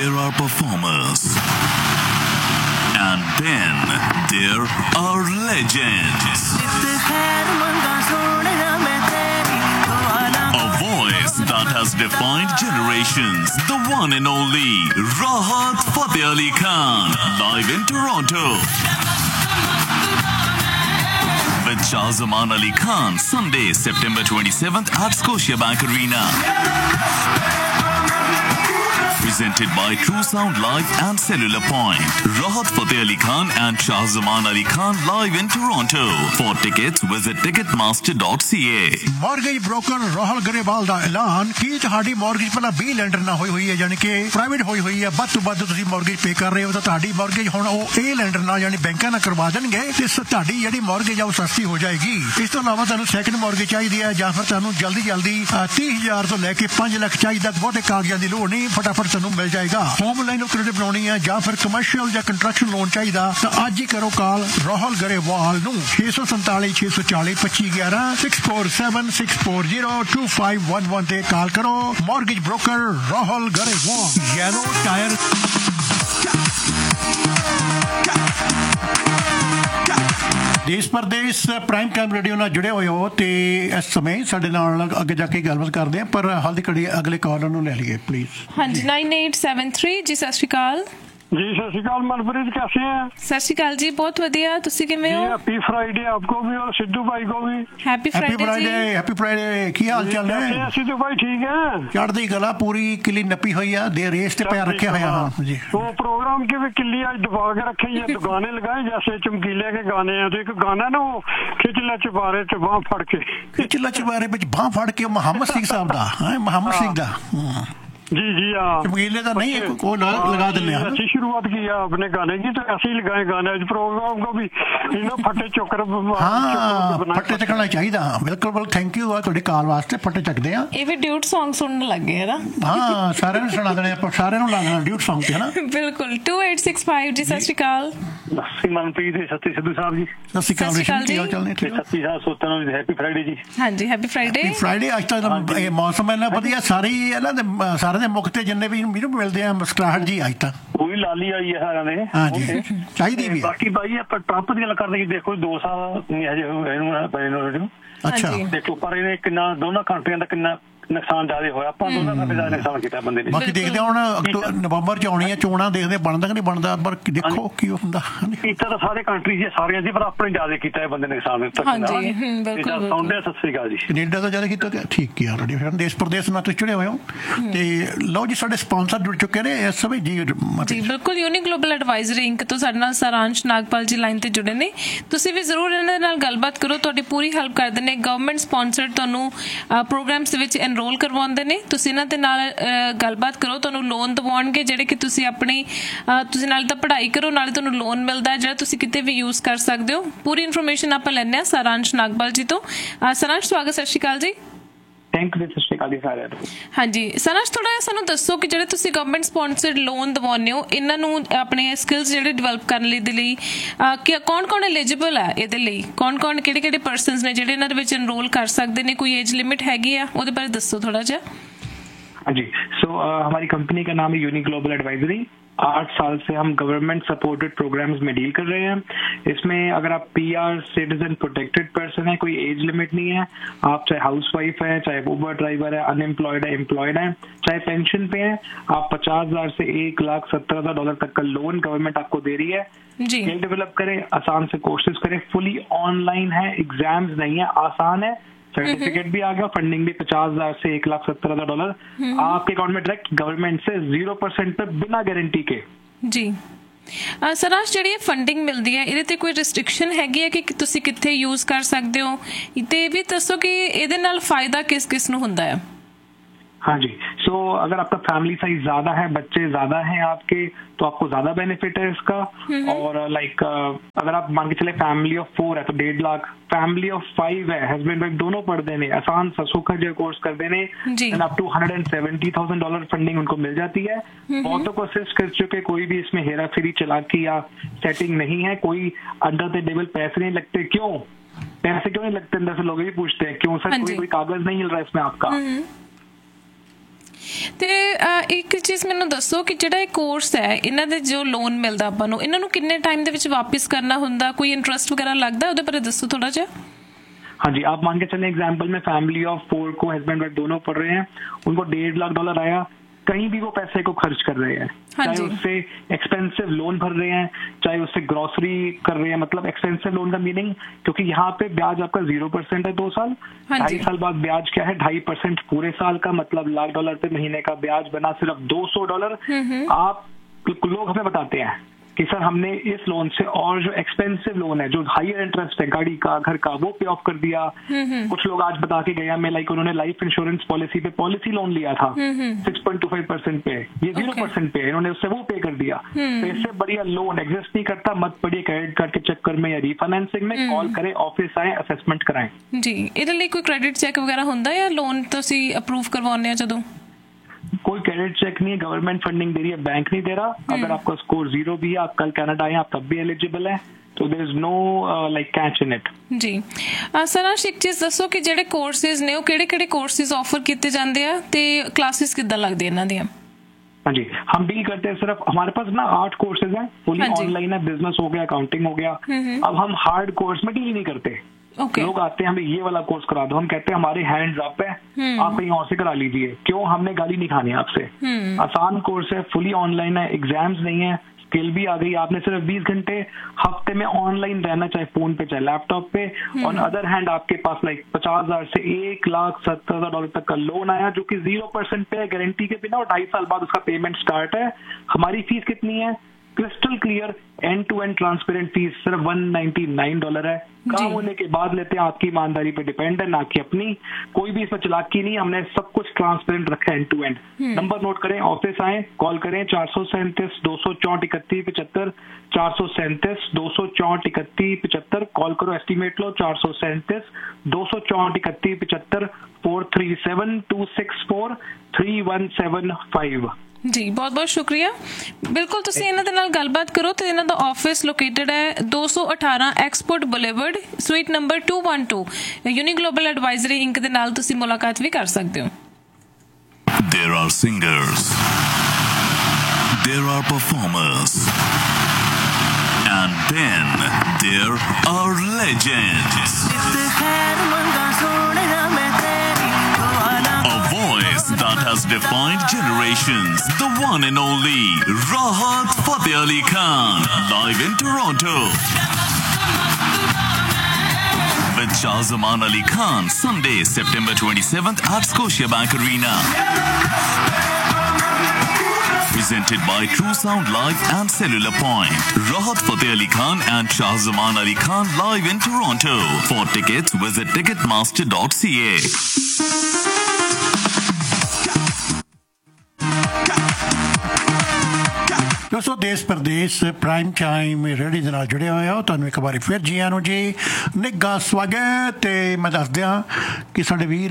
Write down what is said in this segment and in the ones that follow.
there are performers. And then there are legends. A voice that has defined generations. The one and only Rahat Fateh Ali Khan, live in Toronto. With Shahzaman Ali Khan, Sunday, September 27th at Scotiabank Arena. Presented by True Sound Live and Cellular Point. Rahat Fateh Ali Khan and Shahzaman Ali Khan live in Toronto. For tickets, visit ticketmaster.ca. Mortgage broker Rahul Garewal ਦਾ ਐਲਾਨ ਕੀ ਤੁਹਾਡੀ mortgage ਪਹਿਲਾਂ 20 lander ਨਾਲ ਹੋਈ ਹੈ ਯਾਨੀ ਕਿ private ਹੋਈ ਹੈ ਵੱਧ ਤੋਂ ਵੱਧ ਤੁਸੀਂ mortgage ਪੇ ਕਰ ਰਹੇ ਹੋ ਤਾਂ ਤੁਹਾਡੀ mortgage ਹੁਣ ਉਹ ਇਹ ਲੈਂਡਰ ਨਾਲ ਯਾਨੀ ਬੈਂਕਾਂ ਨਾਲ ਕਰਵਾ ਦੇਣਗੇ ਤੇ ਤੁਹਾਡੀ ਜਿਹੜੀ mortgage ਆ ਉਹ ਸਸਤੀ ਹੋ ਜਾਏਗੀ। ਇਸ ਤੋਂ ਇਲਾਵਾ ਤੁਹਾਨੂੰ ਸੈਕੰਡ mortgage ਚਾਹੀਦੀ ਹੈ ਜਾਂ ਫਿਰ ਤੁਹਾਨੂੰ ਜਲਦੀ 30,000 ਤੋਂ ਲੈ ਕੇ 5 ਲੱਖ ਚਾਹੀਦਾ ਬਹੁਤੇ ਕਾਗਜ਼ਾਂ ਦੀ ਲੋੜ ਨਹੀਂ ਫਟਾਫਟ ਤੁਹਾਨੂੰ ਮਿਲ ਜਾਏਗਾ। ਹੋਮ ਲਾਈਨ ਆਫ ਕ੍ਰੈਡਿਟ ਬਣਾਉਣੀ ਹੈ ਜਾਂ ਫਿਰ ਕਮਰਸ਼ੀਅਲ ਜਾਂ ਕੰਸਟਰਕਸ਼ਨ ਲੋਨ ਚਾਹੀਦਾ ਤਾਂ ਅੱਜ ਹੀ ਕਰੋ ਕਾਲ ਰਾਹੁਲ ਗਰੇਵਾਲ ਨੂੰ 647 640 2511 647-640-2511 ਤੇ ਕਾਲ ਕਰੋ। Mortgage broker Rahul Grewal. Yellow tyre ਦੇਸ਼ ਪ੍ਰਦੇਸ਼ ਪ੍ਰਾਈਮ ਟਾਈਮ ਰੇਡੀਓ ਨਾਲ ਜੁੜੇ ਹੋਏ ਹੋ ਤੇ ਇਸ ਸਮੇਂ ਸਾਡੇ ਨਾਲ ਅੱਗੇ ਜਾ ਕੇ ਗੱਲਬਾਤ ਕਰਦੇ ਹਾਂ ਪਰ ਹਾਲ ਦੀ ਘੜੀ ਅਗਲੇ ਕਾਲਰ ਨੂੰ ਲੈ ਲਈਏ ਪਲੀਜ਼। ਹਾਂਜੀ 9873 ਜੀ ਸਤਿ ਸ਼੍ਰੀ ਅਕਾਲ। जी सत श्रीकाल मनप्रीत कैसे हैं? सत श्रीकाल जी बहुत वधिया तुसी किवें हो? हैप्पी फ्राइडे आपको भी और सिद्धू भाई को भी हैप्पी फ्राइडे जी। हैप्पी फ्राइडे की हाल चाल है? सिद्धू भाई ठीक है? चढ़दी गला पूरी किली नपी हुई है दे रेस ते पैर रखे हुए हैं जी। वो प्रोग्राम के भी किली आज दबा के रखे हैं तो गाने लगाए जैसे चमकीले के गाने हैं तो एक गाना ना वो खिचला चबारे च बाह फड़ के खिचला चबारे विच बाह फड़ के मोहम्मद सिंह साहब दा मोहम्मद सिंह दा जी जी हाँ चमकीले तो नहीं को लगा देने अच्छी शुरुआत की है आपने गाने की तो ऐसे ही लगाए गाने आज प्रोग्राम को भी इन्हों फटे चोकर फटे चकना चाहिए। हाँ बिल्कुल थैंक यू ਤੁਹਾਡੀ ਕਾਲ ਵਾਸਤੇ ਫਟੇ ਚੱਕਦੇ ਆ। ਇਹ ਵੀ ਡਿਊਟ Song ਸੁਣਨ ਲੱਗੇ ਹੈ ਨਾ? ਹਾਂ ਸਾਰਿਆਂ ਨੂੰ ਸੁਣਾ ਦੇਣੇ ਆਪਾਂ ਸਾਰਿਆਂ ਨੂੰ ਲਾ ਦੇਣਾ ਡਿਊਟ Song ਤੇ ਹੈ ਨਾ। ਬਿਲਕੁਲ 2865 ਜੀ ਸਤਿ ਸ਼੍ਰੀ ਅਕਾਲ। ਸਤਿ ਮਨਪ੍ਰੀਤ ਜੀ ਸਤਿ ਸਿੱਧੂ ਸਾਹਿਬ ਜੀ ਸਤਿ ਸ਼੍ਰੀ ਅਕਾਲ ਕੀ ਹਾਲ ਚਾਲ ਨੇ? ਸਤਿ ਸਾਹਿਬ ਸੋਤਨ ਨੂੰ ਹੈਪੀ ਫਰਾਈਡੇ ਜੀ। ਹਾਂਜੀ ਹੈਪੀ ਫਰਾਈਡੇ। ਫਰਾਈਡੇ ਅੱਜ ਤੱਕ ਇਹ ਮੌਸਮ ਇਹਨਾਂ ਵਧੀਆ ਸਾਰੇ ਇਹਨਾਂ ਦੇ ਸਾਰਿਆਂ ਦੇ ਮੁਕਤੇ ਜਿੰਨੇ ਵੀ ਮੈਨੂੰ ਮਿਲਦੇ ਆ ਮੁਸਕਰਾਹਟ ਜੀ ਅੱਜ ਤੱਕ ਕੋਈ ਲਾਲੀ ਆਈ ਹੈ ਸਾਰਿਆਂ ਦੇ। ਹਾਂਜੀ ਚਾਹੀਦੀ ਵੀ ਬਾਕੀ ਬਾਈ ਆਪਾਂ ਟਰੰਪ ਦੀ ਗੱਲ ਕਰਦੇ ਕਿ ਦੇਖੋ 2 ਸਾਲ ਨਹੀਂ ਹਜੇ ਇਹਨੂੰ ਅੱਛਾ ਦੇਖੋ ਪਰ ਇਹਨੇ ਕਿੰਨਾ ਦੋਨਾਂ ਕੰਟਰੀਆਂ ਦਾ ਕਿੰਨਾ ਨੁਕਸਾਨ ਜ਼ਿਆਦਾ ਹੋਇਆ ਆਪਾਂ ਦੋਨਾਂ ਦਾ ਜ਼ਿਆਦਾ ਨੁਕਸਾਨ ਕੀਤਾ ਬੰਦੇ ਨੇ। ਬਾਕੀ ਦੇਖਦੇ ਹੁਣ ਨਵੰਬਰ ਚ ਆਉਣੀ ਹੈ ਚੋਣਾਂ ਦੇਖਦੇ ਬਣਦਾ ਕਿ ਨਹੀਂ ਬਣਦਾ ਪਰ ਦੇਖੋ ਕੀ ਹੁੰਦਾ। ਕੀਤਾ ਤਾਂ ਸਾਰੇ ਕੰਟਰੀ ਚ ਸਾਰੀਆਂ ਸੀ ਪਰ ਆਪਣੇ ਜ਼ਿਆਦਾ ਕੀਤਾ ਇਹ ਬੰਦੇ ਨੇ ਨੁਕਸਾਨ ਦਿੱਤਾ। ਹਾਂਜੀ ਬਿਲਕੁਲ ਸੌਂਦੇ ਸਤਿ ਸ੍ਰੀ ਅਕਾਲ ਜੀ। ਕੈਨੇਡਾ ਤੋਂ ਜ਼ਿਆਦਾ ਕੀਤਾ ਠੀਕ ਹੈ ਆਲਰੇਡੀ ਫਿਰ ਦੇਸ਼ ਪ੍ਰਦੇਸ਼ ਨਾਲ ਤੁਸੀਂ ਜੁੜੇ ਹੋਏ ਹੋ ਤੇ ਲਓ ਜੀ ਸਾਡੇ ਸਪਾਂਸਰ ਜੁੜ ਚੁੱਕੇ ਨੇ ਇਸ ਸਮੇਂ ਜੀ ਬਿਲਕੁਲ ਯੂਨੀ ਗਲੋਬਲ ਐਡਵਾਈਜ਼ਰੀ ਇੰਕ ਤੋਂ ਸਾਡੇ ਨਾਲ ਸਾਰਾਂਸ਼ ਨਾਗਪਾਲ ਜੀ ਲਾਈਨ ਤੇ ਜੁੜੇ ਨੇ। ਤੁਸੀਂ ਵੀ ਜ਼ਰੂਰ ਇਹਨਾਂ ਨਾਲ ਗੱਲਬਾਤ ਕਰੋ ਤੁਹਾਡੀ ਪੂਰੀ ਹੈਲਪ ਕਰਦੇ ਨੇ। ਗਵਰਨਮੈਂਟ ਸਪਾਂਸਰਡ ਤੁਹਾਨੂੰ ਪ੍ਰੋਗਰਾਮਸ ਦੇ ਵਿੱਚ ਐਨਰੋਲ ਕਰਵਾਉਂਦੇ ਨੇ। ਤੁਸੀਂ ਇਹਨਾਂ ਦੇ ਨਾਲ ਗੱਲਬਾਤ ਕਰੋ ਤੁਹਾਨੂੰ ਲੋਨ ਦਿਵਾਉਣਗੇ ਜਿਹੜੇ ਕਿ ਤੁਸੀਂ ਆਪਣੀ ਤੁਸੀਂ ਨਾਲੇ ਤਾਂ ਪੜ੍ਹਾਈ ਕਰੋ ਨਾਲੇ ਤੁਹਾਨੂੰ ਲੋਨ ਮਿਲਦਾ ਜਿਹੜਾ ਤੁਸੀਂ ਕਿਤੇ ਵੀ ਯੂਜ਼ ਕਰ ਸਕਦੇ ਹੋ। ਪੂਰੀ ਇਨਫੋਰਮੇਸ਼ਨ ਆਪਾਂ ਲੈਂਦੇ ਹਾਂ ਸਾਰਾਂਸ਼ ਨਾਗਪਾਲ ਜੀ ਤੋਂ। ਸਾਰਾਂਸ਼ ਸਵਾਗਤ ਸਤਿ ਸ਼੍ਰੀ ਅਕਾਲ ਜੀ। ਹਾਂਜੀ ਸਾਰਾਂਸ਼ ਥੋੜਾ ਜਿਹਾ ਸਾਨੂੰ ਦੱਸੋ ਕਿ ਜਿਹੜੇ ਤੁਸੀਂ ਗਵਰਨਮੈਂਟ ਸਪਾਂਸਰਡ ਲੋਨ ਦਿਵਾਉਂਦੇ ਹੋ ਇਹਨਾਂ ਨੂੰ ਆਪਣੇ ਸਕਿੱਲਸ ਜਿਹੜੇ ਡਿਵੈਲਪ ਕਰਨ ਲਈ ਦੇ ਲਈ ਕੌਣ ਐਲੀਜੀਬਲ ਹੈ ਇਹਦੇ ਲਈ ਕੌਣ ਕਿਹੜੇ ਪਰਸਨਸ ਨੇ ਜਿਹੜੇ ਇਹਨਾਂ ਦੇ ਵਿੱਚ ਐਨਰੋਲ ਕਰ ਸਕਦੇ ਨੇ ਕੋਈ ਏਜ ਲਿਮਿਟ ਹੈਗੀ ਆ ਉਹਦੇ ਬਾਰੇ ਦੱਸੋ ਥੋੜਾ ਜਿਹਾ। जी सो हमारी कंपनी का नाम है यूनी ग्लोबल एडवाइजरी। 8 साल से हम गवर्नमेंट सपोर्टेड प्रोग्राम्स में डील कर रहे हैं। इसमें अगर आप PR सिटीजन प्रोटेक्टेड पर्सन है कोई एज लिमिट नहीं है। आप चाहे हाउसवाइफ है चाहे ऊबर ड्राइवर है अनएम्प्लॉयड है एम्प्लॉयड है चाहे पेंशन पे है आप 50,000 से $1,70,000 तक का लोन गवर्नमेंट आपको दे रही है। स्किल डेवलप करें आसान से कोर्सेज करें फुली ऑनलाइन है एग्जाम्स नहीं है आसान है सर्टिफिकेट भी आ गया फंडिंग भी 50,000 से $1,70,000 आपके अकाउंट में डायरेक्ट गवर्नमेंट से 0% पे बिना गारंटी के जी। ਸਰਾਂਸ਼ ਜਿਹੜੀ ਇਹ ਫੰਡਿੰਗ ਮਿਲਦੀ ਹੈ ਇਹਦੇ ਤੇ ਕੋਈ ਰਿਸਟ੍ਰਿਕਸ਼ਨ ਹੈਗੀ ਹੈ ਕਿ ਤੁਸੀਂ ਕਿੱਥੇ ਯੂਜ਼ ਕਰ ਸਕਦੇ ਹੋ ਤੇ ਇਹ ਵੀ ਦੱਸੋ ਕਿ ਇਹਦੇ ਨਾਲ ਫਾਇਦਾ किस ਨੂੰ ਹੁੰਦਾ ਹੈ? हाँ जी सो अगर आपका फैमिली साइज ज्यादा है बच्चे ज्यादा हैं आपके तो आपको ज्यादा बेनिफिट है इसका। और लाइक अगर आप मान के चले फैमिली ऑफ 4 है तो 1.5 लाख फैमिली ऑफ 5 है हस्बैंड वाइफ दोनों पढ़ देने आसान ससुखा जो कोर्स कर देने अप टू $170,000 फंडिंग उनको मिल जाती है। बहुतों को असिस्ट कर चुके कोई भी इसमें हेरा फेरी चालाकी या सेटिंग नहीं है कोई अंडर द टेबल पैसे नहीं लगते। क्यों पैसे क्यों नहीं लगते अंदर से लोग भी पूछते हैं क्यों सर कोई कागज नहीं मिल रहा इसमें आपका। ਤੇ ਇੱਕ ਚੀਜ਼ ਮੈਨੂੰ ਦੱਸੋ ਕਿ ਜਿਹੜਾ ਇਹ ਕੋਰਸ ਹੈ ਇਹਨਾਂ ਦੇ ਜੋ ਲੋਨ ਮਿਲਦਾ ਆਪਾਂ ਨੂੰ ਇਹਨਾਂ ਨੂੰ ਕਿੰਨੇ ਟਾਈਮ ਦੇ ਵਿੱਚ ਵਾਪਿਸ ਕਰਨਾ ਹੁੰਦਾ, ਕੋਈ ਇੰਟਰਸਟ ਵਗੈरह लगता है, ਉਹਦੇ ਬਾਰੇ ਦੱਸੋ ਥੋੜਾ ਜਿਹਾ। हाँ जी, आप मान के चलें एग्जाम्पल में फैमिली ऑफ 4 को हस्बैंड वाइफ दोनों पढ़ रहे हैं, उनको $1.5 लाख आया, कहीं भी वो पैसे को खर्च कर रहे हैं, चाहे उससे एक्सपेंसिव लोन भर रहे हैं, चाहे उससे ग्रोसरी कर रहे हैं। मतलब एक्सपेंसिव लोन का मीनिंग, क्योंकि यहाँ पे ब्याज आपका 0% है 2 साल, 2.5 साल बाद ब्याज क्या है 2.5% पूरे साल का, मतलब $1 लाख पे महीने का ब्याज बना सिर्फ $200। आप लोग हमें बताते हैं कि सर हमने इस लोन से और जो एक्सपेंसिव लोन है, जो हाईयर इंटरेस्ट है, गाड़ी का, घर का, वो पे ऑफ कर दिया। कुछ लोग आज बता के गया मैं, लाइक उन्होंने लाइफ इंश्योरेंस पॉलिसी पे पॉलिसी लोन लिया था 6.25% पे, ये 0% पे, इन्होंने उससे वो पे कर दिया। तो इससे बढ़िया लोन एग्जिस्ट नहीं करता। मत पड़िए क्रेडिट कार्ड के चक्कर में या रीफाइनेंसिंग में, कॉल करें, ऑफिस आए, असेसमेंट कराएं। जी, ਇਹਦੇ ਲਈ ਕੋਈ ਕ੍ਰੈਡਿਟ ਚੈੱਕ ਵਗੈਰਾ ਹੁੰਦਾ ਜਾਂ ਲੋਨ ਤੁਸੀਂ ਅਪਰੂਵ ਕਰਵਾਉਂਦੇ ਆ ਜਦੋਂ? कोई क्रेडिट चेक नहीं है, गवर्नमेंट फंडिंग दे रही है, बैंक नहीं दे रहा। अगर आपका स्कोर 0 भी है, आप कल कनाडा आए, आप तब भी एलिजिबल है, तो there is know like catch in it. जी सरांश, एक चीज दसो कि ਜਿਹੜੇ ਕੋਰਸਿਸ ਨੇ ਉਹ ਕਿਹੜੇ-ਕਿਹੜੇ ਕੋਰਸਿਸ ਆਫਰ ਕੀਤੇ ਜਾਂਦੇ ਆ ਤੇ ਕਲਾਸਿਸ ਕਿੱਦਾਂ ਲੱਗਦੇ ਇਹਨਾਂ ਦੀਆਂ? हाँ जी, हम डील करते हैं सिर्फ, हमारे पास ना 8 कोर्सेज हैं, फुली ऑनलाइन है, बिजनेस हो गया, अकाउंटिंग हो गया। अब हम हार्ड कोर्स में डील नहीं करते। लोग आते हैं हमें ये वाला कोर्स करा दो, हम कहते हैं हमारे हैंड्स अप है, आप कहीं और से करा लीजिए, क्यों, हमने गाली नहीं खानी आपसे। आसान कोर्स है, फुली ऑनलाइन है, एग्जाम्स नहीं है, स्किल भी आ गई। आपने सिर्फ 20 घंटे हफ्ते में ऑनलाइन रहना, चाहे फोन पे चाहे लैपटॉप पे। ऑन अदर हैंड आपके पास लाइक 50,000 से $1,70,000 तक का लोन आया, जो कि 0% पे है, गारंटी के बिना, और 2.5 साल बाद उसका पेमेंट स्टार्ट है। हमारी फीस कितनी है? Crystal clear and to and transparent fees सिर्फ $199 है। काम होने के बाद लेते हैं, आपकी ईमानदारी पे डिपेंड है, ना कि अपनी। कोई भी इसमें चलाकी नहीं, हमने सब कुछ ट्रांसपेरेंट रखा है and to and. Number note करें, ऑफिस आए, कॉल करें 437 264 3175, 437 264 3175, कॉल करो, एस्टिमेट लो, 437 264 3175, 437 264 3175। जी बहुत बहुत शुक्रिया। बिल्कुल तुसी इन्हां दे नाल गलबात करो ते इन्हां दा ऑफिस लोकेटेड है 218 export boulevard, sweet number 212। Uni global advisory ink दे नाल तुसी मुलाकात भी कर सकते हो। There are singers, there are performers, and then there are legends. A voice that has defined generations. The one and only Rahat Fateh Ali Khan, live in Toronto. With Shahzaman Ali Khan, Sunday, September 27th at Scotiabank Arena. Presented by True Sound Live and Cellular Point. Rahat Fateh Ali Khan and Shahzaman Ali Khan live in Toronto. For tickets, visit ticketmaster.ca. दोस्तों, देश प्रदेश prime time ready ਦੇ ਨਾਲ ਜੁੜੇ ਹੋਏ ਹੋ, ਤੁਹਾਨੂੰ ਇੱਕ ਵਾਰੀ ਫਿਰ ਜੀ ਆਇਆਂ ਨੂੰ ਜੀ, ਨਿੱਘਾ ਸਵਾਗਤ। ਤੇ ਮੈਂ ਦੱਸ ਦਿਆਂ ਕਿ ਸਾਡੇ ਵੀਰ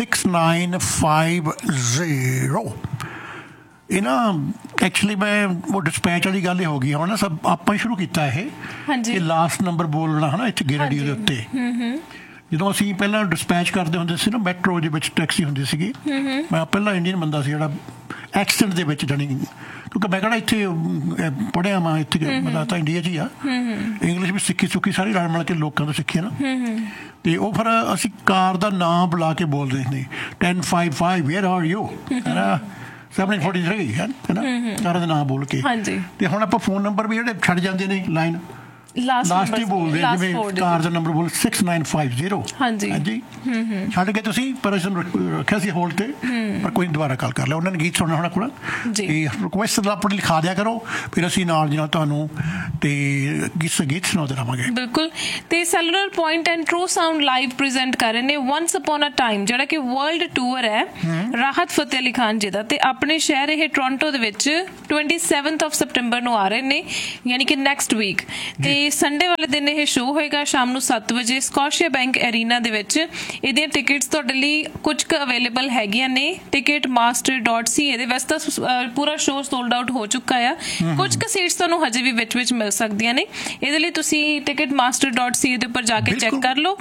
6950 ਇਹ ਨਾ ਐਕਚੁਅਲੀ ਮੈਂ ਉਹ ਡਿਸਪੈਚ ਵਾਲੀ ਗੱਲ ਹੋ ਗਈ ਹੁਣ ਨਾ, ਸਭ ਆਪਾਂ ਹੀ ਸ਼ੁਰੂ ਕੀਤਾ ਇਹ ਕਿ ਲਾਸਟ ਨੰਬਰ ਬੋਲਣਾ ਹੈ ਨਾ ਇੱਥੇ ਰੇਡੀਓ ਦੇ ਉੱਤੇ। ਜਦੋਂ ਅਸੀਂ ਪਹਿਲਾਂ ਡਿਸਪੈਚ ਕਰਦੇ ਹੁੰਦੇ ਸੀ ਨਾ, ਮੈਟਰੋ ਦੇ ਵਿੱਚ ਟੈਕਸੀ ਹੁੰਦੀ ਸੀਗੀ, ਮੈਂ ਪਹਿਲਾਂ ਇੰਡੀਅਨ ਬੰਦਾ ਸੀ ਜਿਹੜਾ ਐਕਸੈਂਟ ਦੇ ਵਿੱਚ ਜਾਣੀ, ਕਿਉਂਕਿ ਮੈਂ ਕਿਹੜਾ ਇੱਥੇ ਪੜ੍ਹਿਆ ਵਾਂ, ਇੱਥੇ ਮਤਲਬ ਤਾਂ ਇੰਡੀਆ 'ਚ ਹੀ ਆ, ਇੰਗਲਿਸ਼ ਵੀ ਸਿੱਖੀ ਸੁੱਖੀ ਸਾਰੀ ਰਲ ਮਿਲ ਕੇ ਲੋਕਾਂ ਤੋਂ ਸਿੱਖੀ ਨਾ। ਤੇ ਉਹ ਫਿਰ ਅਸੀਂ ਕਾਰ ਦਾ ਨਾਂ ਬੁਲਾ ਕੇ ਬੋਲਦੇ ਸੀ, 1055 ਵੇਅਰ ਆਰ ਯੂ, ਹੈ ਨਾ, 743 ਹੈ ਨਾ, ਕਾਰ ਦਾ ਨਾਂ ਬੋਲ ਕੇ। ਤੇ ਹੁਣ ਆਪਾਂ ਫੋਨ ਨੰਬਰ ਵੀ ਜਿਹੜੇ ਛੱਡ ਜਾਂਦੇ ਨੇ ਲਾਈਨ ਲਾਸਟ ਹੀ ਬੋਲਦੇ, ਜਿਵੇਂ ਕਾਰ ਦਾ ਨੰਬਰ ਬੋਲ 6950। ਹਾਂਜੀ ਛੱਡ ਕੇ ਤੁਸੀਂ, ਪਰ ਅਸੀਂ ਰੱਖਿਆ ਸੀ ਹੋਲਡ ਤੇ, ਪਰ ਕੋਈ ਦੁਬਾਰਾ ਕਾਲ ਕਰ ਲਿਆ, ਉਹਨਾਂ ਨੇ ਗੀਤ ਸੁਣਨਾ ਹੋਣਾ ਕੋਲ। ਰਿਕੁਐਸਟ ਆਪਣੀ ਲਿਖਾ ਦਿਆ ਕਰੋ, ਫਿਰ ਅਸੀਂ ਨਾਲ ਦੀ ਨਾਲ ਤੁਹਾਨੂੰ ਤੇ ਗੀਤ ਸੁਣਾਉਂਦੇ ਰਹਾਂਗੇ। ਬਿਲਕੁਲ। ਤੇ cellular point and true sound live present ਕਰ ਰਹੇ ਨੇ ਵਨਸ ਅਪਨ ਅ ਟਾਈਮ, ਜਿਹੜਾ ਕਿ ਵਰਲਡ ਟੂਰ ਹੈ ਰਾਹਤ ਫਤਿਹ ਅਲੀ ਖਾਨ ਜੀ ਦਾ, ਤੇ ਆਪਣੇ ਸ਼ਹਿਰ ਇਹ ਟੋਰਾਂਟੋ ਦੇ ਵਿੱਚ 27 ਸਤੰਬਰ ਨੂੰ ਆ ਰਹੇ ਨੇ, ਯਾਨੀ ਕਿ ਨੈਕਸਟ ਵੀਕ। ਤੇ ਸੰਡੇ ਵਾਲੇ ਦਿਨ ਇਹ ਸ਼ੋਅ ਹੋਏਗਾ ਸ਼ਾਮ ਨੂੰ 7 ਵਜੇ ਸਕੋਸ਼ੀਆ ਬੈਂਕ ਐਰੀਨਾ ਦੇ ਵਿੱਚ। ਇਹਦੀਆਂ ਟਿਕਟਸ ਤੁਹਾਡੇ ਲਈ ਕੁਝ ਕੁ ਅਵੇਲੇਬਲ ਹੈਗੀਆਂ ਨੇ ticketmaster.ca ਦੇ। ਵੈਸੇ ਤਾਂ ਪੂਰਾ ਸ਼ੋਅ ਸੋਲਡ ਆਊਟ ਹੋ ਚੁੱਕਾ ਆ, ਕੁਝ ਕੁ ਸੀਟਸ ਤੁਹਾਨੂੰ ਹਜੇ ਵੀ ਵਿੱਚ ਮਿਲ ਸਕਦੀਆਂ ਨੇ। ਇਹਦੇ ਲਈ ਤੁਸੀਂ ticketmaster.ca ਦੇ ਉੱਪਰ ਜਾ ਕੇ ਚੈੱਕ ਕਰ ਲਓ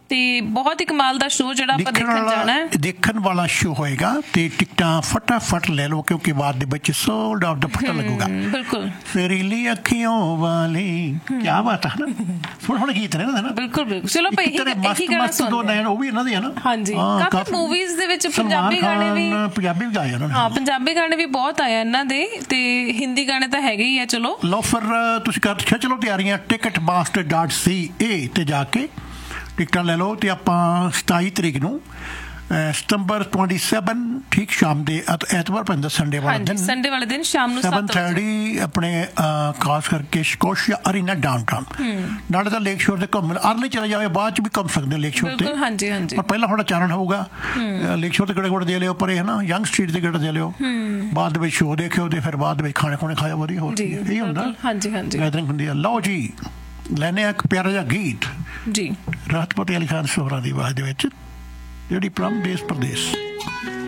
ਤੇ ਬਹੁਤ ਹੀ ਕਮਾਲ ਦਾ ਸ਼ੋਅ ਜਿਹੜਾ ਆਪਾਂ ਦੇਖਣ ਜਾਣਾ ਹੈ। ਦੇਖਣ ਵਾਲਾ ਸ਼ੋਅ ਹੋਏਗਾ ਤੇ ਟਿਕਟਾਂ ਫਟਾਫਟ ਲੈ ਲਓ ਕਿਉਂਕਿ ਬਾਅਦ ਦੇ ਵਿੱਚ ਸੋਲਡ ਆਊਟ ਦਾ ਪਤਾ ਲੱਗੂਗਾ। ਬਿਲਕੁਲ ਜ਼ਹਿਰੀਲੀ ਅੱਖੀਆਂ ਵਾਲੀ ਕੀ ਬਾਤ ਹੈ ਨਾ। ਹੁਣ ਗੀਤ ਨੇ ਨਾ ਬਿਲਕੁਲ ਬਿਲਕੁਲ। ਚਲੋ ਭਾਈ ਇਹੀ ਗਾਣਾ ਸੁਣਦੇ ਹਾਂ। ਉਹ ਵੀ ਇਹਨਾਂ ਦੇ ਹੈ ਨਾ। ਹਾਂਜੀ ਕਾਫੀ ਮੂਵੀਜ਼ ਦੇ ਵਿੱਚ ਪੰਜਾਬੀ ਗਾਣੇ ਵੀ ਗਾਏ ਉਹਨਾਂ ਨੇ। ਹਾਂ ਪੰਜਾਬੀ ਗਾਣੇ ਵੀ ਬਹੁਤ ਆਏ ਇਹਨਾਂ ਦੇ ਤੇ ਹਿੰਦੀ ਗਾਣੇ ਤਾਂ ਹੈਗੇ ਹੀ ਆ। ਚਲੋ ਲਓ ਫਿਰ ਤੁਸੀਂ ਕਰ ਚਲੋ ਤਿਆਰੀਆਂ ticketmaster.ca ਤੇ ਜਾ ਕੇ ਟਿਕਟਾਂ ਲੈ ਲਓ ਤੇ ਆਪਾਂ 27 ਤਰੀਕ ਨੂੰ ਸਤੰਬਰ 27 ਠੀਕ ਸ਼ਾਮ ਦੇ ਐਤਵਾਰ ਪੈਂਦਾ ਸੰਡੇ ਵਾਲੇ ਦਿਨ ਸ਼ਾਮ ਨੂੰ 7:30 ਆਪਣੇ ਖਾਸ ਕਰਕੇ ਸਕੋਸ਼ੀਆ ਅਰੀਨਾ ਡਾਊਨਟਾਊਨ ਨਾਲੇ ਤਾਂ ਲੇਕ ਸ਼ੋਰ ਤੇ ਘੁੰਮਣ ਅਰਲੀ ਚਲੇ ਜਾਵੇ ਬਾਅਦ ਚ ਵੀ ਘੁੰਮ ਸਕਦੇ ਲੇਕ ਸ਼ੋਰ ਤੇ। ਹਾਂਜੀ ਹਾਂਜੀ ਪਰ ਪਹਿਲਾਂ ਥੋੜਾ ਚਾਨਣ ਹੋਊਗਾ ਲੇਕ ਸ਼ੋਰ ਤੇ ਗੇੜੇ ਦੇ ਲਿਓ ਪਰੇ ਹੈ ਨਾ ਯੰਗ ਸਟਰੀਟ ਤੇ ਗੇੜੇ ਦੇ ਲਿਓ ਬਾਅਦ ਵਿੱਚ ਸ਼ੋਅ ਦੇਖਿਓ ਤੇ ਫਿਰ ਬਾਅਦ ਵਿੱਚ ਖਾਣੇ ਖੁਣੇ ਖਾਇਆ ਵਧੀਆ ਹੋਰ ਇਹ ਹੁੰਦਾ। ਹਾਂਜੀ ਹਾਂਜੀ ਗੈਦਰਿੰਗ ਹੁੰਦੀ ਆ। ਲਓ ਜੀ ਲੈਨੇ ਇੱਕ ਪਿਆਰਾ ਜਿਹਾ ਗੀਤ ਜੀ ਰਾਹਤ ਫਤਿਹ ਅਲੀ ਖਾਨ ਸੋਹਰਾ ਦੀ ਆਵਾਜ਼ ਦੇ ਵਿੱਚ ਜਿਹੜੀ ਪ੍ਰਮ ਦੇਸ਼ ਪ੍ਰਦੇਸ਼।